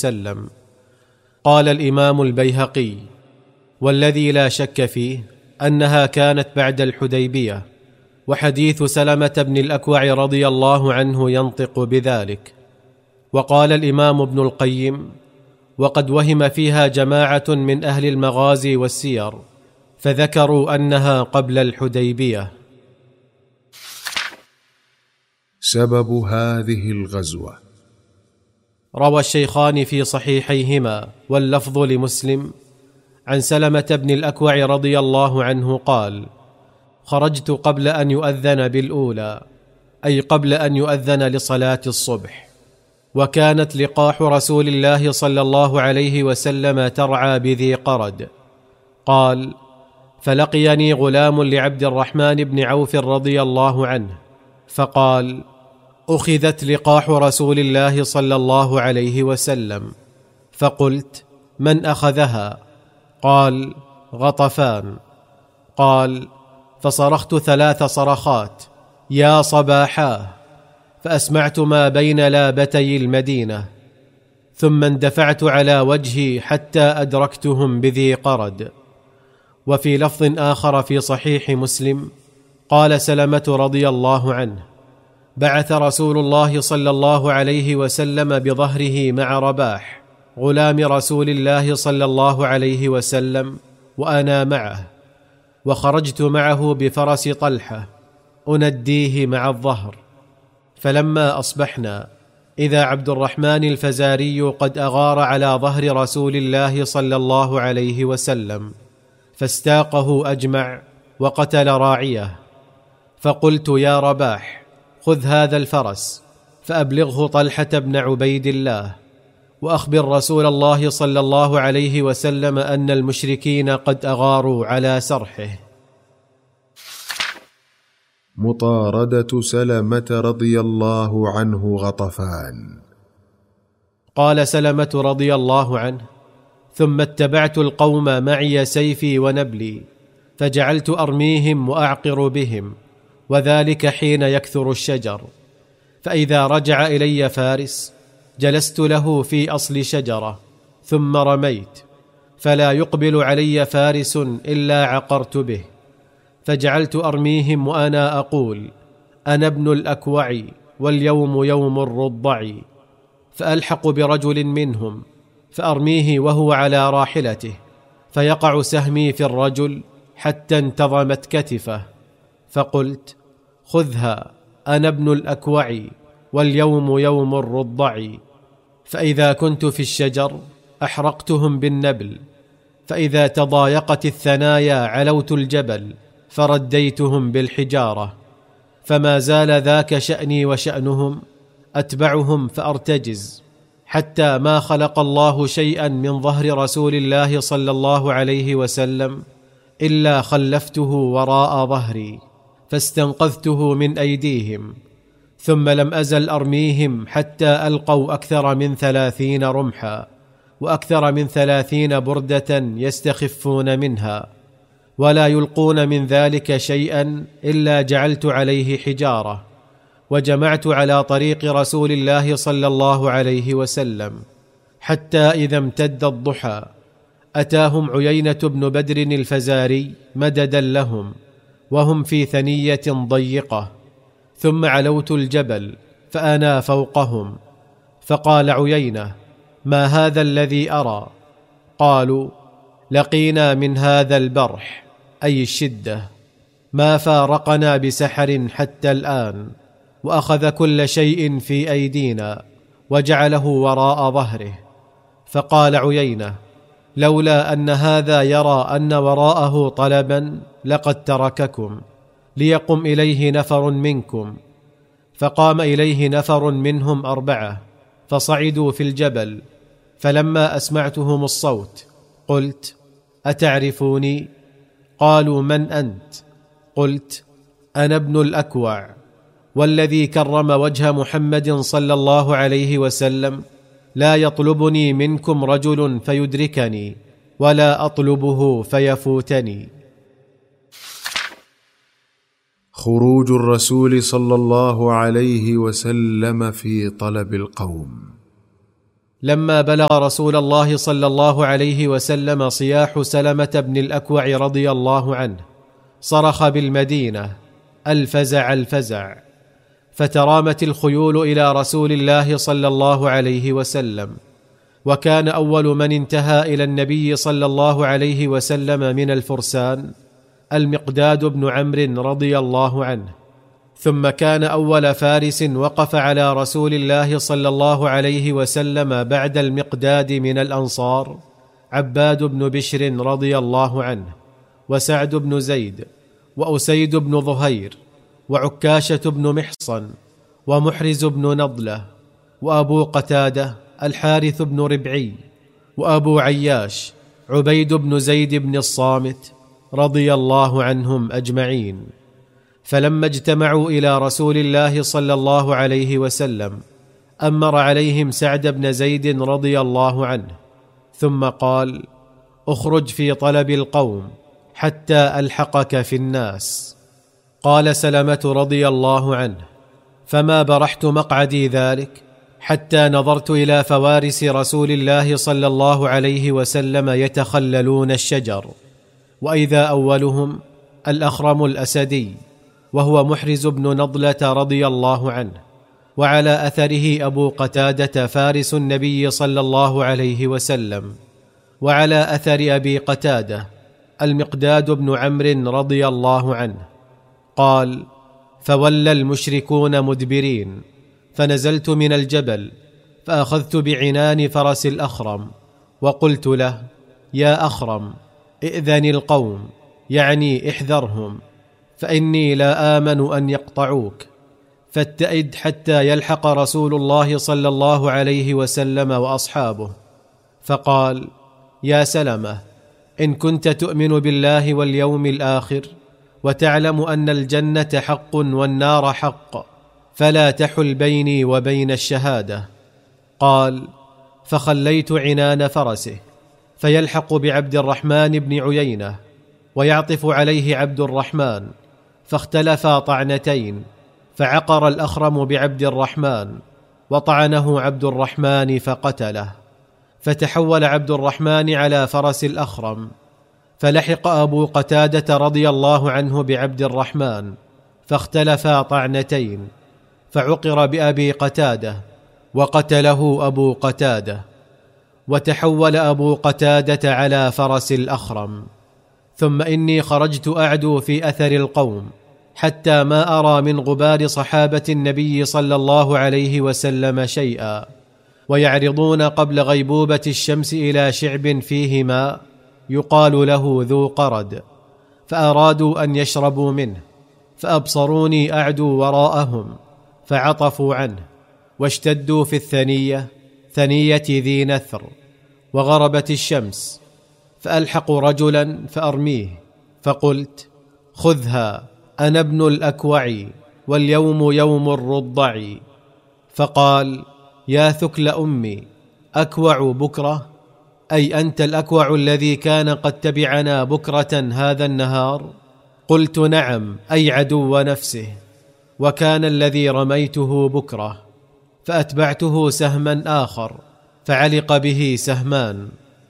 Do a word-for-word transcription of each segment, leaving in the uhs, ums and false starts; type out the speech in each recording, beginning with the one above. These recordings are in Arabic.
وسلم. قال الإمام البيهقي: والذي لا شك فيه أنها كانت بعد الحديبية، وحديث سلمة بن الأكوع رضي الله عنه ينطق بذلك. وقال الإمام ابن القيم: وقد وهم فيها جماعة من أهل المغازي والسير، فذكروا أنها قبل الحديبية. سبب هذه الغزوة. روى الشيخان في صحيحيهما واللفظ لمسلم عن سلمة بن الأكوع رضي الله عنه قال: خرجت قبل أن يؤذن بالأولى، أي قبل أن يؤذن لصلاة الصبح، وكانت لقاح رسول الله صلى الله عليه وسلم ترعى بذي قرد. قال: فلقيني غلام لعبد الرحمن بن عوف رضي الله عنه، فقال: أخذت لقاح رسول الله صلى الله عليه وسلم. فقلت: من أخذها؟ قال: غطفان. قال: فصرخت ثلاث صرخات: يا صباحاه، فأسمعت ما بين لابتي المدينة، ثم اندفعت على وجهي حتى أدركتهم بذي قرد. وفي لفظ آخر في صحيح مسلم قال سلمة رضي الله عنه: بعث رسول الله صلى الله عليه وسلم بظهره مع رباح غلام رسول الله صلى الله عليه وسلم، وأنا معه، وخرجت معه بفرس طلحة أنديه مع الظهر. فلما أصبحنا إذا عبد الرحمن الفزاري قد أغار على ظهر رسول الله صلى الله عليه وسلم، فاستاقه أجمع وقتل راعيه. فقلت: يا رباح، خذ هذا الفرس فأبلغه طلحة بن عبيد الله، وأخبر رسول الله صلى الله عليه وسلم أن المشركين قد أغاروا على سرحه. مطاردة سلمة رضي الله عنه غطفان. قال سلمة رضي الله عنه: ثم اتبعت القوم معي سيفي ونبلي، فجعلت أرميهم وأعقر بهم، وذلك حين يكثر الشجر. فإذا رجع إلي فارس جلست له في أصل شجرة، ثم رميت، فلا يقبل علي فارس إلا عقرت به، فجعلت أرميهم وأنا أقول: أنا ابن الأكوع واليوم يوم الرضع. فألحق برجل منهم فأرميه وهو على راحلته، فيقع سهمي في الرجل حتى انتظمت كتفه، فقلت: خذها، أنا ابن الأكوع واليوم يوم الرضع. فإذا كنت في الشجر أحرقتهم بالنبل، فإذا تضايقت الثنايا علوت الجبل فرديتهم بالحجارة. فما زال ذاك شأني وشأنهم، أتبعهم فأرتجز، حتى ما خلق الله شيئا من ظهر رسول الله صلى الله عليه وسلم إلا خلفته وراء ظهري، فاستنقذته من أيديهم، ثم لم أزل أرميهم حتى ألقوا أكثر من ثلاثين رمحا، وأكثر من ثلاثين بردة يستخفون منها، ولا يلقون من ذلك شيئا إلا جعلت عليه حجارة. وجمعت على طريق رسول الله صلى الله عليه وسلم، حتى إذا امتد الضحى أتاهم عيينة بن بدر الفزاري مددا لهم، وهم في ثنية ضيقة. ثم علوت الجبل فأنا فوقهم، فقال عيينة: ما هذا الذي أرى؟ قالوا: لقينا من هذا البرح، أي الشدة، ما فارقنا بسحر حتى الآن، وأخذ كل شيء في أيدينا وجعله وراء ظهره. فقال عيينة: لولا أن هذا يرى أن وراءه طلبا لقد ترككم، ليقم إليه نفر منكم. فقام إليه نفر منهم أربعة، فصعدوا في الجبل. فلما أسمعتهم الصوت قلت: أتعرفوني؟ قالوا: من أنت؟ قلت: أنا ابن الأكوع، والذي كرم وجه محمد صلى الله عليه وسلم لا يطلبني منكم رجل فيدركني، ولا أطلبه فيفوتني. خروج الرسول صلى الله عليه وسلم في طلب القوم. لما بلغ رسول الله صلى الله عليه وسلم صياح سلمة بن الأكوع رضي الله عنه صرخ بالمدينة: الفزع الفزع! فترامت الخيول إلى رسول الله صلى الله عليه وسلم، وكان أول من انتهى إلى النبي صلى الله عليه وسلم من الفرسان المقداد بن عمرو رضي الله عنه، ثم كان أول فارس وقف على رسول الله صلى الله عليه وسلم بعد المقداد من الأنصار عباد بن بشر رضي الله عنه، وسعد بن زيد، وأسيد بن ظهير، وعكاشة بن محصن، ومحرز بن نضلة، وأبو قتادة الحارث بن ربعي، وأبو عياش عبيد بن زيد بن الصامت رضي الله عنهم أجمعين. فلما اجتمعوا إلى رسول الله صلى الله عليه وسلم أمر عليهم سعد بن زيد رضي الله عنه، ثم قال: اخرج في طلب القوم حتى ألحقك في الناس. قال سلمة رضي الله عنه: فما برحت مقعدي ذلك حتى نظرت إلى فوارس رسول الله صلى الله عليه وسلم يتخللون الشجر، وإذا أولهم الأخرم الأسدي وهو محرز بن نضلة رضي الله عنه، وعلى أثره أبو قتادة فارس النبي صلى الله عليه وسلم، وعلى أثر أبي قتادة المقداد بن عمرو رضي الله عنه. قال: فولى المشركون مدبرين، فنزلت من الجبل فأخذت بعنان فرس الأخرم وقلت له: يا أخرم، ائذن القوم، يعني احذرهم، فإني لا آمن أن يقطعوك، فاتئد حتى يلحق رسول الله صلى الله عليه وسلم وأصحابه. فقال: يا سلمة، إن كنت تؤمن بالله واليوم الآخر وتعلم أن الجنة حق والنار حق، فلا تحل بيني وبين الشهادة. قال: فخليت عنان فرسه فيلحق بعبد الرحمن بن عيينة ويعطف عليه عبد الرحمن، فاختلفا طعنتين، فعقر الأخرم بعبد الرحمن وطعنه عبد الرحمن فقتله، فتحول عبد الرحمن على فرس الأخرم، فلحق أبو قتادة رضي الله عنه بعبد الرحمن، فاختلفا طعنتين، فعقر بأبي قتادة وقتله أبو قتادة، وتحول أبو قتادة على فرس الأخرم. ثم إني خرجت أعدو في أثر القوم حتى ما أرى من غبار صحابة النبي صلى الله عليه وسلم شيئا، ويعرضون قبل غيبوبة الشمس إلى شعب فيه ماء يقال له ذو قرد، فأرادوا أن يشربوا منه، فأبصروني أعدو وراءهم فعطفوا عنه، واشتدوا في الثنية، ثنية ذي نثر، وغربت الشمس، فألحق رجلا فأرميه، فقلت: خذها، أنا ابن الأكوع، واليوم يوم الرضع. فقال: يا ثكل أمي، أكوع بكرة؟ أي أنت الأكوع الذي كان قد تبعنا بكرة هذا النهار؟ قلت: نعم، أي عدو نفسه، وكان الذي رميته بكرة، فأتبعته سهما آخر فعلق به سهمان،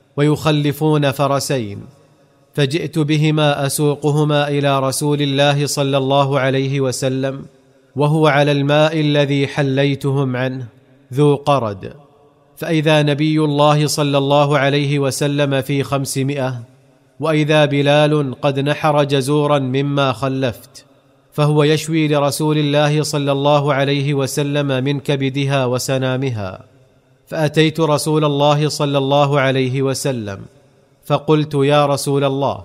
ويخلفون فرسين، فجئت بهما أسوقهما إلى رسول الله صلى الله عليه وسلم وهو على الماء الذي حليتهم عنه ذو قرد، فإذا نبي الله صلى الله عليه وسلم في خمسمائة، وإذا بلال قد نحر جزورا مما خلفت، فهو يشوي لرسول الله صلى الله عليه وسلم من كبدها وسنامها. فأتيت رسول الله صلى الله عليه وسلم فقلت: يا رسول الله،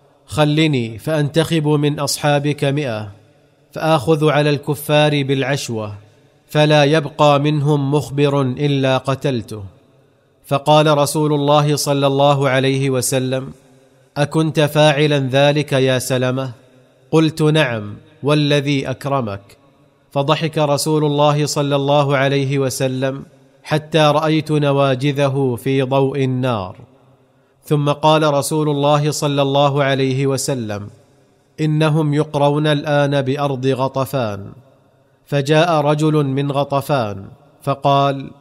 خلني فأنتخب من أصحابك مئة، فآخذ على الكفار بالعشوة، فلا يبقى منهم مخبر إلا قتلته. فقال رسول الله صلى الله عليه وسلم: أكنت فاعلا ذلك يا سلمة؟ قلت: نعم، والذي أكرمك. فضحك رسول الله صلى الله عليه وسلم حتى رأيت نواجذه في ضوء النار. ثم قال رسول الله صلى الله عليه وسلم: إنهم يقرون الآن بأرض غطفان. فجاء رجل من غطفان فقال: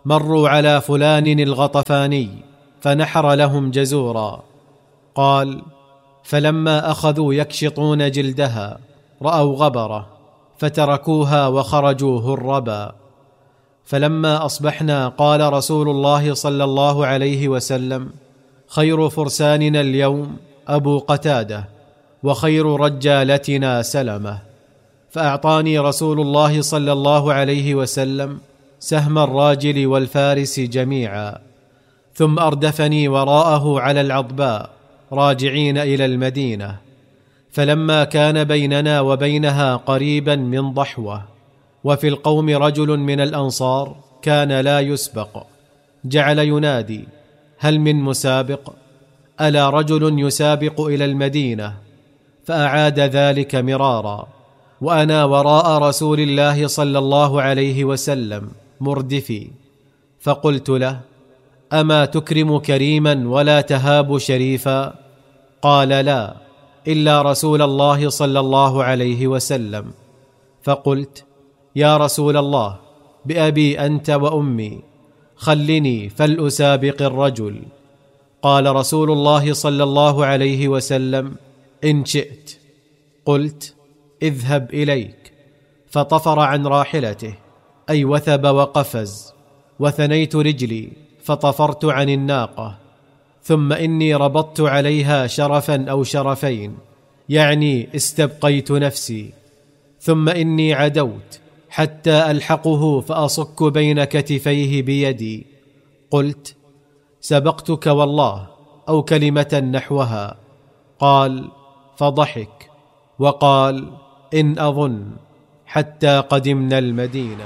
مروا على فلان الغطفاني فنحر لهم جزورا. قال: فلما أخذوا يكشطون جلدها رأوا غبره فتركوها وخرجوا هربا. فلما أصبحنا قال رسول الله صلى الله عليه وسلم: خير فرساننا اليوم أبو قتادة، وخير رجالتنا سلمة. فأعطاني رسول الله صلى الله عليه وسلم سهم الراجل والفارس جميعا، ثم أردفني وراءه على العضباء راجعين إلى المدينة. فلما كان بيننا وبينها قريبا من ضحوة، وفي القوم رجل من الأنصار كان لا يسبق، جعل ينادي: هل من مسابق؟ ألا رجل يسابق إلى المدينة؟ فأعاد ذلك مرارا، وأنا وراء رسول الله صلى الله عليه وسلم مردفي. فقلت له: أما تكرم كريما ولا تهاب شريفا؟ قال: لا، إلا رسول الله صلى الله عليه وسلم. فقلت: يا رسول الله، بأبي أنت وأمي، خلني فلأسابق الرجل. قال رسول الله صلى الله عليه وسلم: إن شئت. قلت: اذهب إليك. فطفر عن راحلته، أي وثب وقفز، وثنيت رجلي فطفرت عن الناقة، ثم إني ربطت عليها شرفا أو شرفين، يعني استبقيت نفسي، ثم إني عدوت حتى ألحقه فأصك بين كتفيه بيدي. قلت: سبقتك والله، أو كلمة نحوها. قال: فضحك وقال: إن أظن، حتى قدمنا المدينة.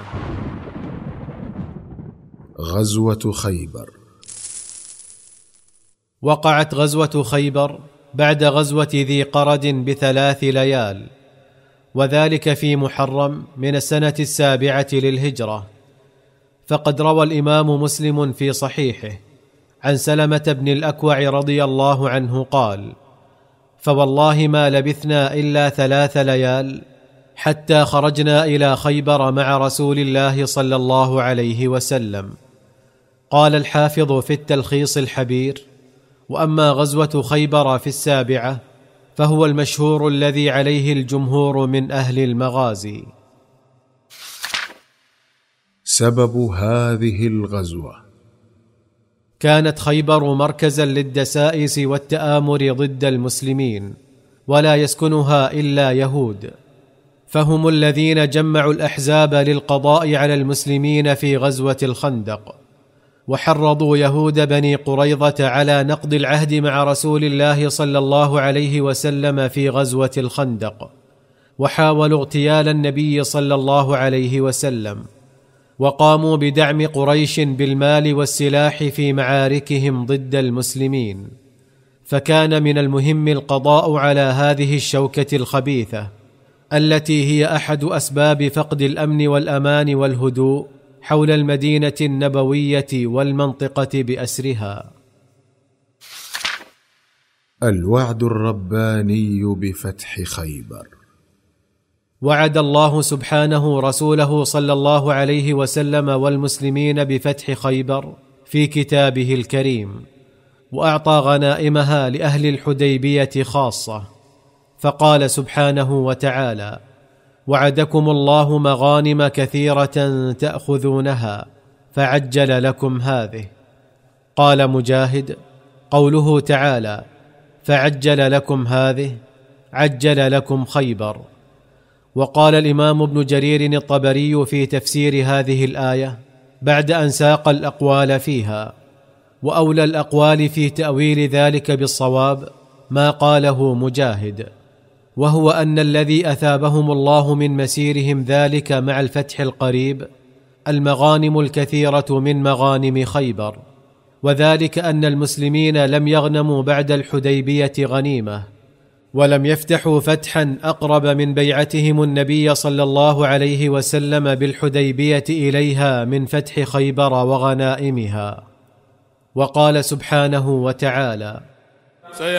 غزوة خيبر. وقعت غزوة خيبر بعد غزوة ذي قرد بثلاث ليال، وذلك في محرم من السنة السابعة للهجرة. فقد روى الإمام مسلم في صحيحه عن سلمة بن الأكوع رضي الله عنه قال: فوالله ما لبثنا إلا ثلاث ليال حتى خرجنا إلى خيبر مع رسول الله صلى الله عليه وسلم. قال الحافظ في التلخيص الحبير: وأما غزوة خيبر في السابعة فهو المشهور الذي عليه الجمهور من أهل المغازي. سبب هذه الغزوة: كانت خيبر مركزا للدسائس والتآمر ضد المسلمين، ولا يسكنها إلا يهود، فهم الذين جمعوا الأحزاب للقضاء على المسلمين في غزوة الخندق، وحرضوا يهود بني قريظة على نقض العهد مع رسول الله صلى الله عليه وسلم في غزوة الخندق، وحاولوا اغتيال النبي صلى الله عليه وسلم، وقاموا بدعم قريش بالمال والسلاح في معاركهم ضد المسلمين. فكان من المهم القضاء على هذه الشوكة الخبيثة التي هي أحد أسباب فقد الأمن والأمان والهدوء حول المدينة النبوية والمنطقة بأسرها. الوعد الرباني بفتح خيبر. وعد الله سبحانه رسوله صلى الله عليه وسلم والمسلمين بفتح خيبر في كتابه الكريم، وأعطى غنائمها لأهل الحديبية خاصة، فقال سبحانه وتعالى: وعدكم الله مغانم كثيرة تأخذونها فعجل لكم هذه. قال مجاهد: قوله تعالى فعجل لكم هذه، عجل لكم خيبر. وقال الإمام ابن جرير الطبري في تفسير هذه الآية بعد أن ساق الأقوال فيها: وأولى الأقوال في تأويل ذلك بالصواب ما قاله مجاهد، وهو أن الذي أثابهم الله من مسيرهم ذلك مع الفتح القريب المغانم الكثيرة من مغانم خيبر، وذلك أن المسلمين لم يغنموا بعد الحديبية غنيمة، ولم يفتحوا فتحا أقرب من بيعتهم النبي صلى الله عليه وسلم بالحديبية إليها من فتح خيبر وغنائمها. وقال سبحانه وتعالى: